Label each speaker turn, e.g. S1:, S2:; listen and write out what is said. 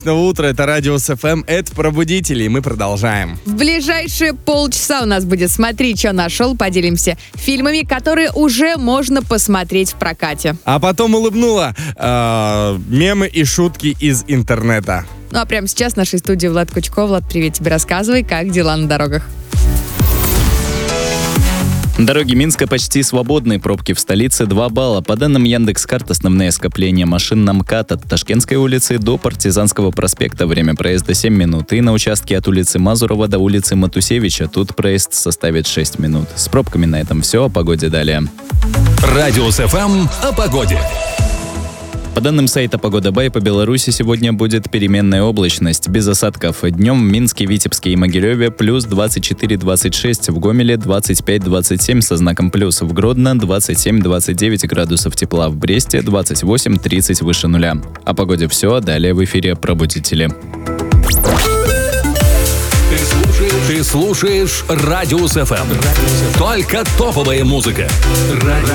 S1: Утро, это Радио СФМ, это Пробудители, и мы продолжаем.
S2: В ближайшие полчаса у нас будет «Смотри, что нашел». Поделимся фильмами, которые уже можно посмотреть в прокате.
S1: А потом улыбнула мемы и шутки из интернета.
S2: Ну а прямо сейчас в нашей студии Влад Кучков. Влад, привет тебе, рассказывай, как дела на дорогах.
S3: Дороги Минска почти свободны, пробки в столице 2 балла. По данным Яндекс.Карт, основные скопления машин на МКАД от Ташкентской улицы до Партизанского проспекта. Время проезда 7 минут. И на участке от улицы Мазурова до улицы Матусевича тут проезд составит 6 минут. С пробками на этом все. О погоде далее.
S4: Радио СФМ о погоде.
S3: По данным сайта «Погода Бай», по Беларуси сегодня будет переменная облачность, без осадков. Днем в Минске, Витебске и Могилеве плюс 24-26, в Гомеле 25-27 со знаком плюс, в Гродно 27-29 градусов тепла, в Бресте 28-30 выше нуля. О погоде все, далее в эфире «Пробудители».
S4: Ты слушаешь Радио СФМ. Только топовая музыка.